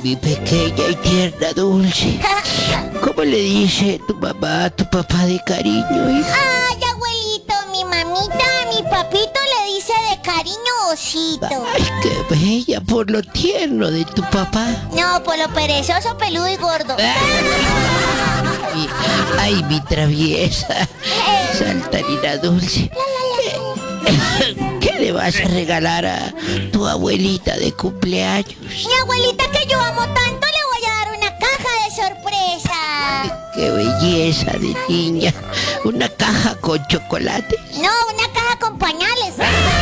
mi pequeña y tierna Dulce. ¿Cómo le dice tu mamá a tu papá de cariño, hija? Ay, abuelito, mi mamita, mi papito le dice de cariño osito. Ay, qué bella, por lo tierno de tu papá. No, por lo perezoso, peludo y gordo. Ay, mi traviesa, saltarina Dulce. ¿Qué le vas a regalar a tu abuelita de cumpleaños? Mi abuelita que yo amo tanto, le voy a dar una caja de sorpresa. ¡Qué belleza de niña! ¿Una caja con chocolate? No, una caja con pañales.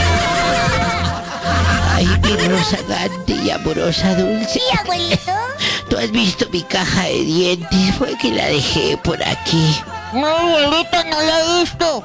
Ay, mi rozagante y amorosa Dulce. Sí, abuelito. ¿Tú has visto mi caja de dientes? Fue que la dejé por aquí. No, abuelito, no lo he visto.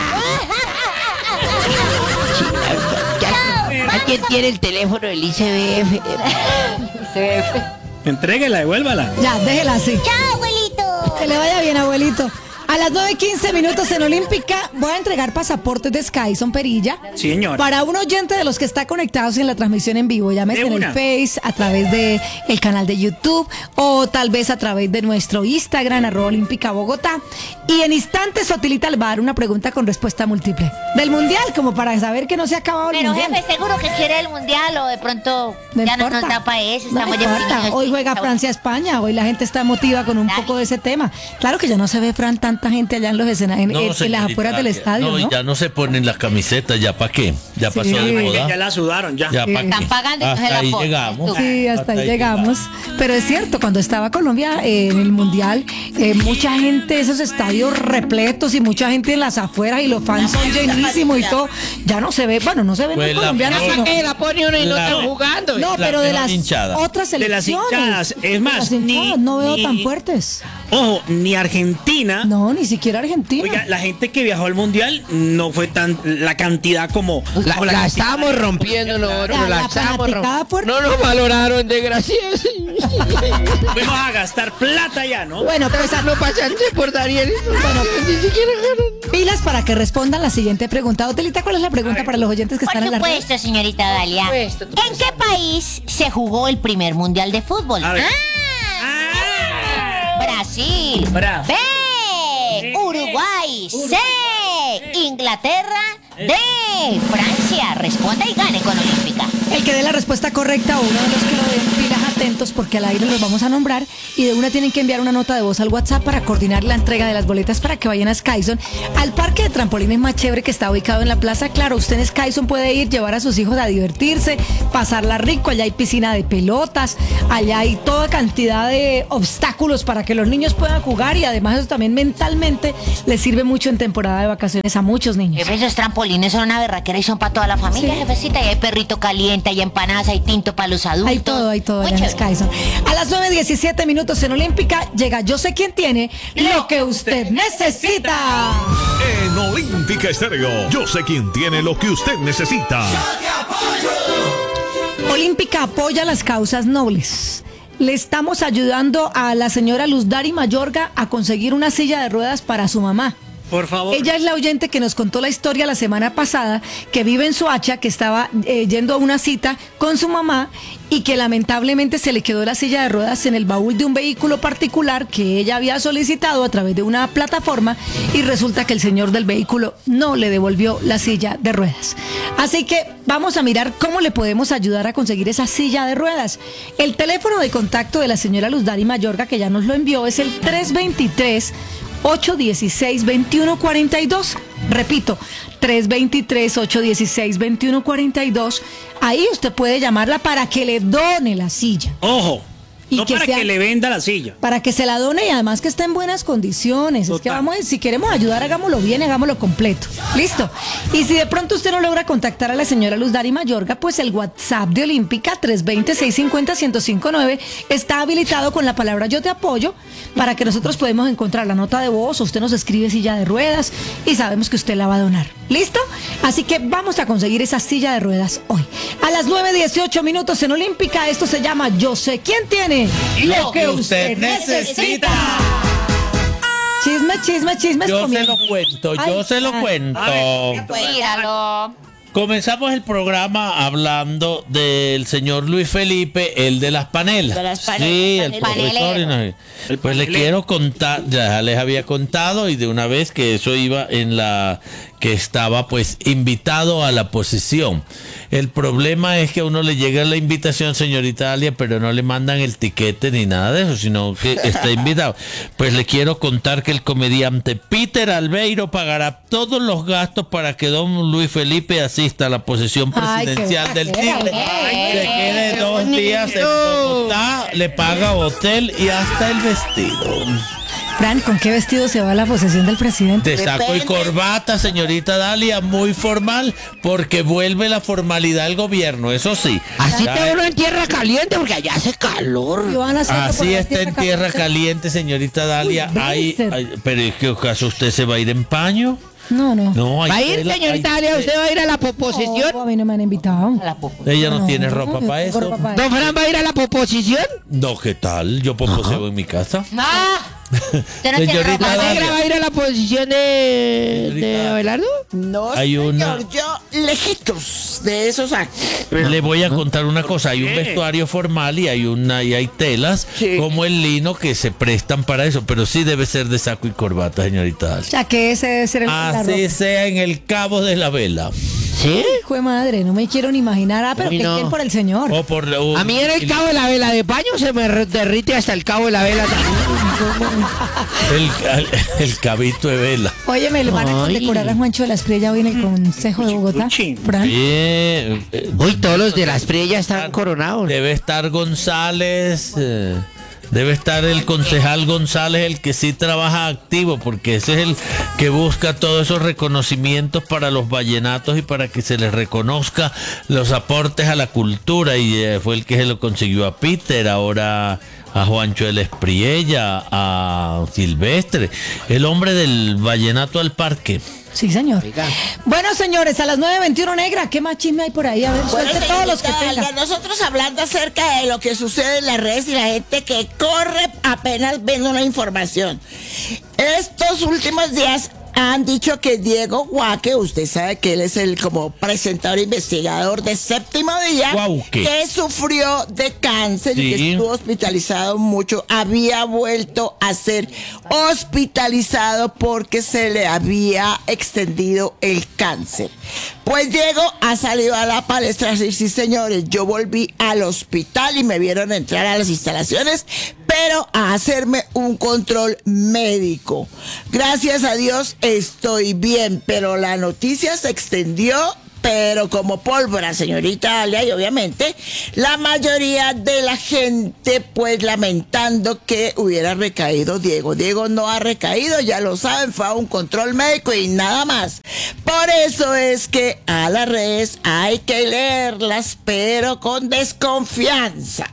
¿Alguien tiene el teléfono del ICBF? Entréguela, devuélvala. Ya, déjela así. Chao, abuelito. Que le vaya bien, abuelito. A las 9:15 en Olímpica voy a entregar pasaportes de Skyson Perilla. Sí, señor. Para un oyente de los que está conectados en la transmisión en vivo, llámese De en el una. Face, a través de el canal de YouTube o tal vez a través de nuestro Instagram, @Olímpica Bogotá. Y en instantes Sotilita le va a dar una pregunta con respuesta múltiple. Del Mundial, como para saber que no se ha acabado el Pero Mundial. jefe, seguro que quiere el mundial o de pronto No ya no importa. nos da para eso. No Estamos importa. ya Hoy juega Francia-España, hoy la gente está emotiva con un Dale. poco de ese tema. Claro que ya no se ve, Fran, tanta gente allá en los escenarios, en las señorita, afueras del estadio, no, ¿no? y ya no se ponen las camisetas, ¿ya para qué? Ya Sí. pasó de Que moda. ya la sudaron, ya. Ya para Están qué. pagando y no se Hasta la ahí ponen. llegamos. Sí, hasta ahí llegamos. Pero es cierto, cuando estaba Colombia en el Mundial, mucha gente, esos estadios repletos y mucha gente en las afueras y los fans son llenísimos y todo. Ya no se ve, bueno, no se ven Pues los la colombianos, mejor- sino... La pone uno y no La- están jugando. No, la pero de mejor las hinchada. otras De las selecciones. hinchadas, es más, Las hinchadas no veo tan fuertes. Ojo, ni Argentina. No, ni siquiera Argentina. Oiga, la gente que viajó al mundial no fue tan la cantidad como La estábamos rompiendo nosotros, La la estábamos fanaticada fuerte. No nos valoraron, desgraciados. fuimos a gastar plata ya, ¿no? Bueno, pues No pasaste por Daniel. Bueno, pues ni siquiera ganaron. pilas para que respondan la siguiente pregunta. Otelita, ¿cuál es la pregunta para los oyentes que Por están en la red? supuesto, señorita Dalia. Por supuesto, ¿En qué país se jugó el primer mundial de fútbol? A ver. Brasil. Bravo. B. Uruguay. C. Inglaterra. D. Francia. Responda y gane con Olímpica. El que dé la respuesta correcta o uno de los que lo den, pilas atentos porque al aire los vamos a nombrar y de una tienen que enviar una nota de voz al WhatsApp para coordinar la entrega de las boletas para que vayan a Skyson, al parque de trampolines más chévere que está ubicado en la plaza. Claro, usted en Skyson puede ir, llevar a sus hijos a divertirse, pasarla rico, allá hay piscina de pelotas, allá hay toda cantidad de obstáculos para que los niños puedan jugar y además eso también mentalmente les sirve mucho en temporada de vacaciones a muchos niños. Jefe, esos trampolines son una berraquera y son para toda la familia, Sí. jefecita. Y hay perrito caliente, hay empanadas, hay tinto para los adultos. Hay todo Muy allá en chévere. Skyson. A las 9:17 en Olímpica llega Yo sé quién tiene lo que usted necesita. En Olímpica Estéreo, yo sé quién tiene lo que usted necesita. Olímpica apoya las causas nobles. Le estamos ayudando a la señora Luz Dari Mayorga a conseguir una silla de ruedas para su mamá. Por favor. Ella es la oyente que nos contó la historia la semana pasada, que vive en Soacha, que estaba yendo a una cita con su mamá y que lamentablemente se le quedó la silla de ruedas en el baúl de un vehículo particular que ella había solicitado a través de una plataforma y resulta que el señor del vehículo no le devolvió la silla de ruedas. Así que vamos a mirar cómo le podemos ayudar a conseguir esa silla de ruedas. El teléfono de contacto de la señora Luz Dari Mayorga, que ya nos lo envió, es el 323-816-2142. Repito, 323-816-2142. Ahí usted puede llamarla para que le done la silla. Ojo. Y No que para sea- que le venda la silla. Para que se la done y además que esté en buenas condiciones. Es que Total. vamos, si queremos ayudar, hagámoslo bien, hagámoslo completo. Listo. Y si de pronto usted no logra contactar a la señora Luz Dari Mayorga, pues el WhatsApp de Olímpica 320-650-1059 está habilitado con la palabra yo te apoyo para que nosotros podamos encontrar la nota de voz o usted nos escribe silla de ruedas y sabemos que usted la va a donar. ¿Listo? Así que vamos a conseguir esa silla de ruedas hoy. A las 9:18 en Olímpica, esto se llama Yo sé quién tiene lo que usted necesita. Chisme, chisme, chisme. Yo se lo cuento, yo se lo cuento. Míralo. Comenzamos el programa hablando del señor Luis Felipe, el de las panelas. De las panelas, Sí, el panelero. profesor. Pues les quiero contar, ya les había contado y de una vez que eso iba en la que estaba pues invitado a la posesión. El problema es que a uno le llega la invitación, señorita Alia, pero no le mandan el tiquete ni nada de eso, sino que está invitado. Pues le quiero contar que el comediante Peter Albeiro pagará todos los gastos para que don Luis Felipe asista a la posesión Ay, qué presidencial del bacana. Tigre. Se quede 2 días en Bogotá, le paga hotel y hasta el vestido. Fran, ¿con qué vestido se va a la posesión del presidente? De saco y corbata, señorita Dalia, muy formal, porque vuelve la formalidad del gobierno, eso sí. Así Ya- te uno en tierra caliente porque allá hace calor. Y van a hacerlo por Así la está en tierra caliente, señorita Dalia. Uy, Ay, Blazer. ay, pero es que acaso usted se va a ir en paño. No. No, hay ¿Va a ir, tela, señorita hay Alia? ¿Usted va a ir a la poposición? No, a mí no me han invitado. Ella no tiene ropa no para tengo eso. ropa para ¿Don Fran va a ir a la poposición? No, ¿qué tal? Yo poseo en mi casa. ¿Usted no tiene Señorita ropa? ¿La negra va Dalia, a ir a la posición de Señorita. Abelardo? No, Hay señor, una- yo lejitos de esos actos. le voy a contar una cosa. Hay un ¿Qué? vestuario formal y hay telas Sí. como el lino que se prestan para eso, pero sí debe ser de saco y corbata, señorita Dalia. O sea, que ese debe ser la Así ropa. sea en el cabo de la vela. ¿Sí? Hijo de madre, no me quiero ni imaginar. Ah, pero Uy, que no. bien por el señor. O por A mí en el cabo de la vela de paño se me derrite hasta el cabo de la vela también. el cabito de vela. Óyeme, le van a Ay. condecorar a Juancho de la Espriella hoy en el Consejo de Bogotá. Uchi. Fran. Uy, todos los de la Espriella están coronados. Debe estar González, debe estar el concejal González, el que sí trabaja activo, porque ese es el que busca todos esos reconocimientos para los vallenatos y para que se les reconozca los aportes a la cultura, y fue el que se lo consiguió a Peter, ahora a Juancho de la Espriella, a Silvestre, el hombre del vallenato al parque. Sí, señor. Bueno, señores, a las 9:21 negra, ¿qué más chisme hay por ahí? A ver, Bueno, suelte todos los que señorita tenga. Alba, nosotros hablando acerca de lo que sucede en las redes y la gente que corre apenas viendo una información. Estos últimos días han dicho que Diego Guaque, usted sabe que él es el como presentador investigador de Séptimo Día, Guauque. que sufrió de cáncer y que Sí. estuvo hospitalizado mucho, había vuelto a ser hospitalizado porque se le había extendido el cáncer. Pues Diego ha salido a la palestra a decir, sí señores, yo volví al hospital y me vieron entrar a las instalaciones, pero a hacerme un control médico. Gracias a Dios estoy bien, pero la noticia se extendió, pero como pólvora, señorita Alia, y obviamente la mayoría de la gente pues lamentando que hubiera recaído Diego. Diego no ha recaído, ya lo saben, fue a un control médico y nada más. Por eso es que a las redes hay que leerlas, pero con desconfianza.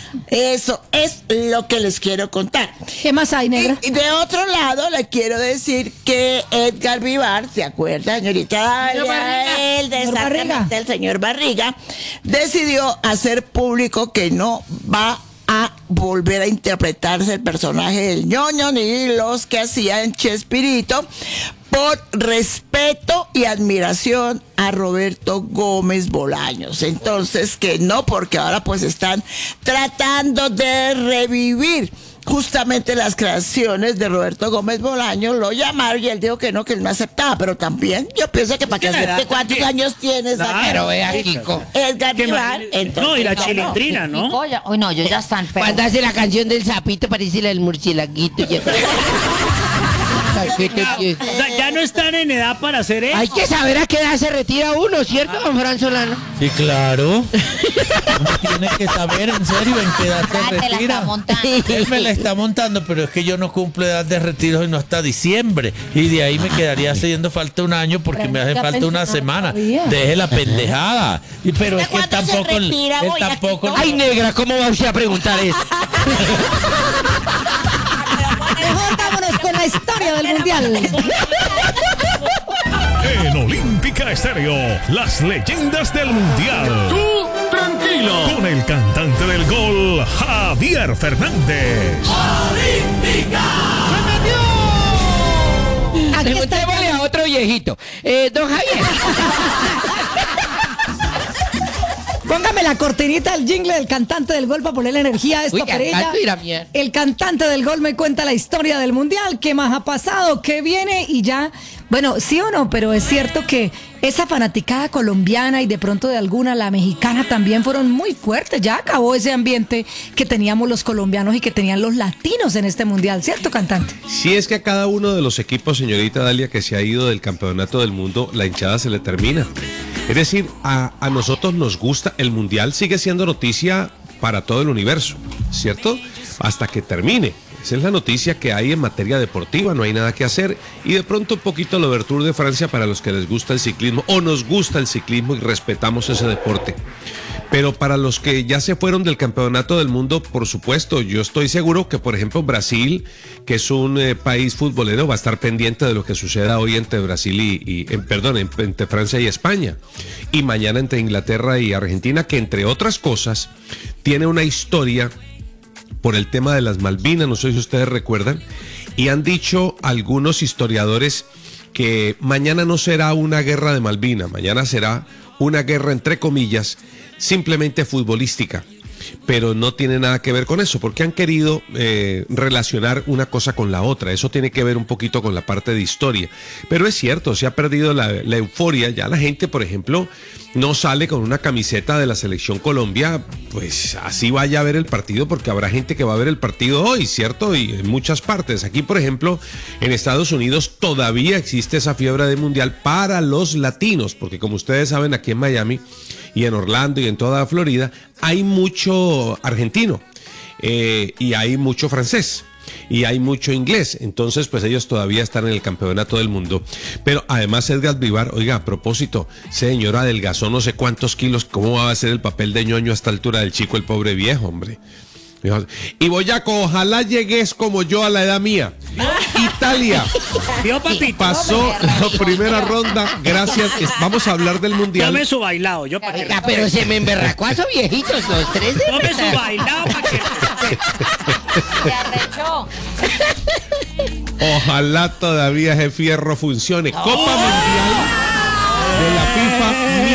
Eso es lo que les quiero contar. ¿Qué más hay, negra? Y de otro lado, le quiero decir que Edgar Vivar, ¿se acuerda, señorita Dalia? El Señor Barriga. exactamente el señor Barriga, decidió hacer público que no va a volver a interpretarse el personaje del ñoño ni los que hacía en Chespirito, por respeto y admiración a Roberto Gómez Bolaños. Entonces que no, porque ahora pues están tratando de revivir justamente las creaciones de Roberto Gómez Bolaños. Lo llamaron y él dijo que no aceptaba, pero también yo pienso que para que ¿Qué me da? acepte, ¿cuántos ¿Qué? años tienes? Claro. Pero vea, Kiko. Edgar ¿Qué Vivar, más? entonces, No, y la no. chilindrina, ¿no? Uy, no, ellos ya están feos. Cuando hace la canción del sapito parece la del murcielaguito. Ya no están en edad para hacer eso. Hay que saber a qué edad se retira uno, ¿cierto, don Fran Solano? Sí, claro. Uno tiene que saber en serio en qué edad se Ah, te la retira. está montando. Él me la está montando, pero es que yo no cumplo edad de retiro y no hasta diciembre. Y de ahí me quedaría haciendo falta un año porque me hace Ya falta una pensionado semana. todavía. Deje la pendejada. Pero es que ¿Cuándo se tampoco. retira, él voy a tampoco. quitar? Ay, negra, ¿cómo va usted a preguntar eso? Mejor vámonos con la historia del mundial. En Olímpica Estéreo, las leyendas del mundial. Tú tranquilo. Con el cantante del gol, Javier Fernández. Aquí está Preguntémosle a otro viejito. Don Javier. Póngame la cortinita del jingle del cantante del gol para ponerle energía a esta perilla. El cantante del gol me cuenta la historia del mundial, qué más ha pasado, qué viene y ya. Bueno, sí o no, pero es cierto que esa fanaticada colombiana y de pronto de alguna, la mexicana también fueron muy fuertes. Ya acabó ese ambiente que teníamos los colombianos y que tenían los latinos en este mundial, ¿cierto, cantante? Sí, es que a cada uno de los equipos, señorita Dalia, que se ha ido del campeonato del mundo, la hinchada se le termina. Es decir, a nosotros nos gusta, el mundial sigue siendo noticia para todo el universo, ¿cierto? Hasta que termine. Esa es la noticia que hay en materia deportiva, no hay nada que hacer. Y de pronto un poquito la Tour de Francia para los que les gusta el ciclismo o nos gusta el ciclismo y respetamos ese deporte. Pero para los que ya se fueron del campeonato del mundo, por supuesto, yo estoy seguro que, por ejemplo, Brasil, que es un país futbolero, va a estar pendiente de lo que suceda hoy entre Brasil entre Francia y España. Y mañana entre Inglaterra y Argentina, que entre otras cosas, tiene una historia por el tema de las Malvinas, no sé si ustedes recuerdan, y han dicho algunos historiadores que mañana no será una guerra de Malvinas, mañana será una guerra entre comillas, simplemente futbolística, pero no tiene nada que ver con eso, porque han querido relacionar una cosa con la otra. Eso tiene que ver un poquito con la parte de historia, pero es cierto, se ha perdido la euforia. Ya la gente, por ejemplo, no sale con una camiseta de la selección Colombia, pues así vaya a ver el partido, porque habrá gente que va a ver el partido hoy, ¿cierto? Y en muchas partes. Aquí, por ejemplo, en Estados Unidos todavía existe esa fiebre de mundial para los latinos, porque como ustedes saben, aquí en Miami y en Orlando y en toda Florida hay mucho argentino y hay mucho francés y hay mucho inglés. Entonces pues ellos todavía están en el campeonato del mundo. Pero además Edgar Vivar, oiga, a propósito, señora adelgazó no sé cuántos kilos, ¿cómo va a ser el papel de ñoño a esta altura del chico, el pobre viejo, hombre? Y Boyaco, ojalá llegues como yo a la edad mía. Italia pasó la primera ronda, gracias. Vamos a hablar del mundial. Tome su bailado, yo para que. Pero se me emberracó a esos viejitos, los tres. Tome su bailado para que. Se arrechó. Ojalá todavía ese fierro funcione. Copa Mundial de la FIFA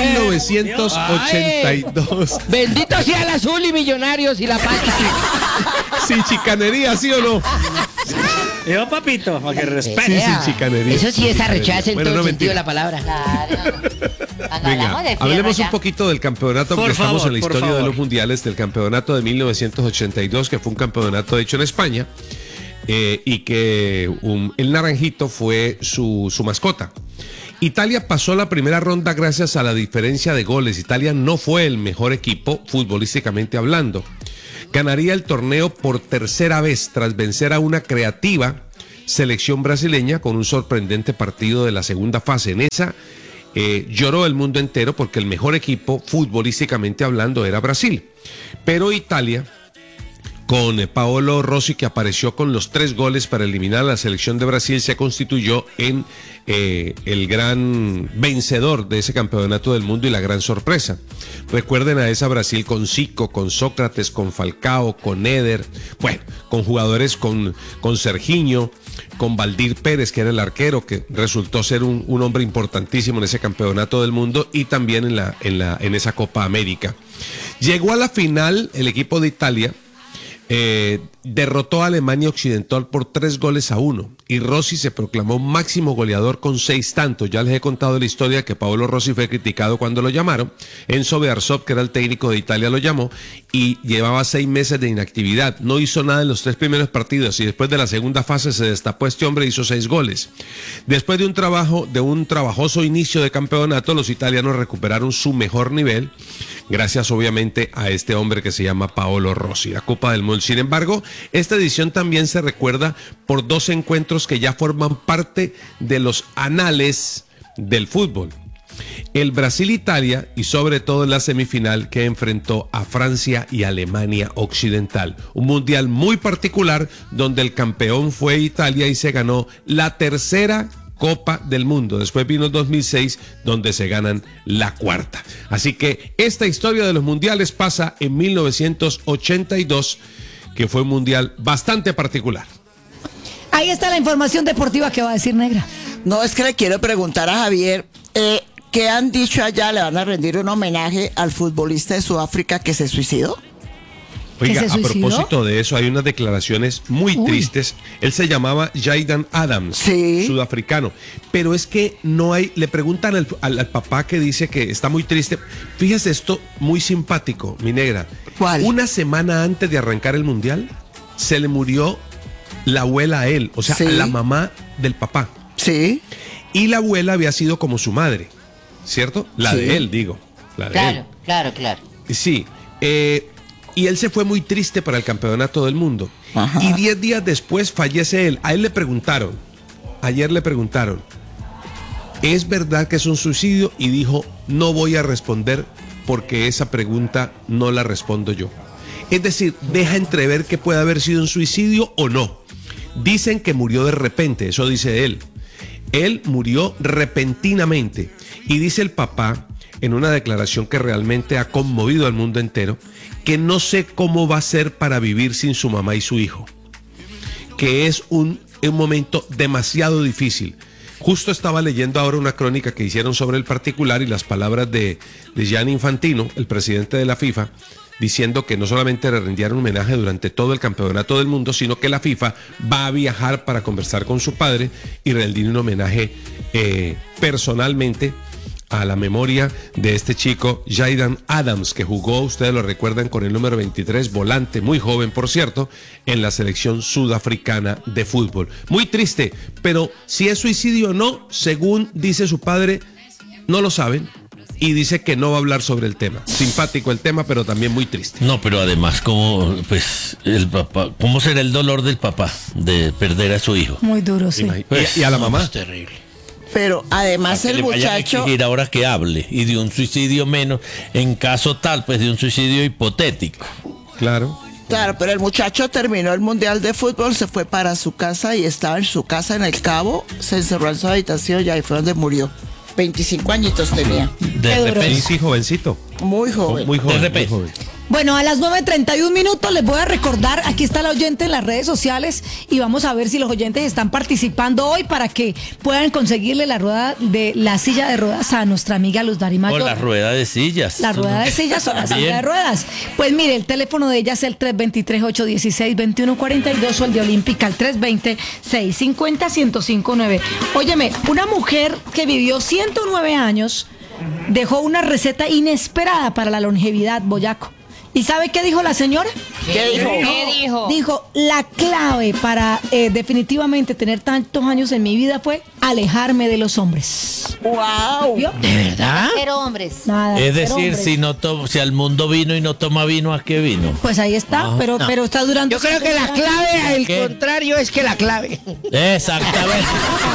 1982. Bendito sea el azul y Millonarios y la Pacha. Sin chicanería, ¿sí o no? Yo, papito, para que respete. Sí, sin chicanería. Eso sí es arrechada en Bueno, todo no, sentido de mentira. la palabra. Claro. Cuando Venga, hablamos de fierro, hablemos ya. un poquito del campeonato, porque Por estamos favor, en la por historia de favor. los mundiales, del campeonato de 1982, que fue un campeonato hecho en España, y que el naranjito fue su mascota. Italia pasó la primera ronda gracias a la diferencia de goles. Italia no fue el mejor equipo futbolísticamente hablando. Ganaría el torneo por tercera vez tras vencer a una creativa selección brasileña con un sorprendente partido de la segunda fase. En esa lloró el mundo entero porque el mejor equipo futbolísticamente hablando era Brasil. Pero Italia, con Paolo Rossi, que apareció con los 3 goles para eliminar a la selección de Brasil, se constituyó en el gran vencedor de ese campeonato del mundo y la gran sorpresa. Recuerden a esa Brasil con Zico, con Sócrates, con Falcao, con Éder, bueno, con jugadores con Serginho, con Valdir Pérez, que era el arquero, que resultó ser un hombre importantísimo en ese campeonato del mundo y también en esa Copa América. Llegó a la final el equipo de Italia. Derrotó a Alemania Occidental por 3-1 y Rossi se proclamó máximo goleador con 6 tantos. Ya les he contado la historia que Paolo Rossi fue criticado cuando lo llamaron. Enzo Bearzot, que era el técnico de Italia, lo llamó y llevaba 6 meses de inactividad. No hizo nada en los 3 primeros partidos y después de la segunda fase se destapó este hombre y hizo 6 goles. Después de un trabajoso inicio de campeonato, los italianos recuperaron su mejor nivel gracias obviamente a este hombre que se llama Paolo Rossi, la Copa del Mundo. Sin embargo, esta edición también se recuerda por 2 encuentros que ya forman parte de los anales del fútbol. El Brasil-Italia y sobre todo en la semifinal que enfrentó a Francia y Alemania Occidental. Un mundial muy particular donde el campeón fue Italia y se ganó la tercera Copa del Mundo. Después vino el 2006 donde se ganan la 4ª. Así que esta historia de los mundiales pasa en 1982, que fue un mundial bastante particular. Ahí está la información deportiva que va a decir Negra. No, es que le quiero preguntar a Javier, ¿qué han dicho allá? ¿Le van a rendir un homenaje al futbolista de Sudáfrica que se suicidó? Oiga, ¿Que se a suicidó? propósito de eso, hay unas declaraciones muy tristes. Él se llamaba Jayden Adams, Sí. sudafricano. Pero es que no hay, le preguntan al papá que dice que está muy triste. Fíjese esto, muy simpático, mi negra. ¿Cuál? Una semana antes de arrancar el mundial, se le murió la abuela a él, o sea, Sí. a la mamá del papá. Sí. Y la abuela había sido como su madre, ¿cierto? La Sí. de él, digo. La de él. Claro. Sí, y él se fue muy triste para el campeonato del mundo. Ajá. Y 10 días después fallece él. A él le preguntaron, ayer le preguntaron, ¿es verdad que es un suicidio? Y dijo, no voy a responder porque esa pregunta no la respondo yo. Es decir, deja entrever que puede haber sido un suicidio o no. Dicen que murió de repente, eso dice él. Él murió repentinamente. Y dice el papá, en una declaración que realmente ha conmovido al mundo entero, que no sé cómo va a ser para vivir sin su mamá y su hijo. Que es un momento demasiado difícil. Justo estaba leyendo ahora una crónica que hicieron sobre el particular y las palabras de Gianni Infantino, el presidente de la FIFA, diciendo que no solamente le rendieron homenaje durante todo el campeonato del mundo, sino que la FIFA va a viajar para conversar con su padre y rendir un homenaje personalmente a la memoria de este chico Jayden Adams, que jugó, ustedes lo recuerdan, con el número 23, volante, muy joven por cierto, en la selección sudafricana de fútbol. Muy triste, pero si es suicidio o no, según dice su padre, no lo saben. Y dice que no va a hablar sobre el tema. Simpático el tema, pero también muy triste. No, pero además, ¿cómo, pues, el papá, ¿cómo será el dolor del papá de perder a su hijo? Muy duro, sí. Y a la mamá. Es terrible. Pero además Que el le vayan a muchacho... exigir ahora que hable y de un suicidio menos, en caso tal, pues de un suicidio hipotético. Claro. Claro, pero el muchacho terminó el Mundial de Fútbol, se fue para su casa y estaba en su casa en El Cabo, se encerró en su habitación y ahí fue donde murió. 25 añitos tenía. De Qué duro. repente. Sí, jovencito. Muy joven. Muy joven. De repente. Muy joven. Bueno, a las 9:31 les voy a recordar, aquí está la oyente en las redes sociales y vamos a ver si los oyentes están participando hoy para que puedan conseguirle la rueda de la silla de ruedas a nuestra amiga Luz Dari O Mayor. la rueda de sillas. La rueda de sillas o la silla Bien. de ruedas. Pues mire, el teléfono de ella es el 323-816-2142 o el de Olímpica, el 320-650-1059. Óyeme, una mujer que vivió 109 años dejó una receta inesperada para la longevidad, Boyaco. ¿Y sabe qué dijo la señora? ¿Qué dijo? ¿Qué dijo? Dijo, la clave para definitivamente tener tantos años en mi vida fue alejarme de los hombres. ¡Wow! ¿Vio? ¿De verdad? Pero hombres. Nada, Es pero decir, hombres. si al mundo vino y no toma vino, ¿a qué vino? Pues ahí está, pero está durando... Yo creo que la clave, al ¿Qué? contrario, es que la clave. Exactamente.